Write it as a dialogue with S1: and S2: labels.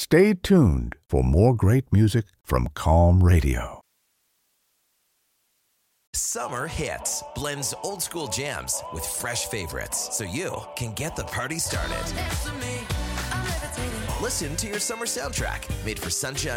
S1: Stay tuned for more great music from Calm Radio.
S2: Summer Hits blends old school jams with fresh favorites so you can get the party started. Listen to your summer soundtrack made for sunshine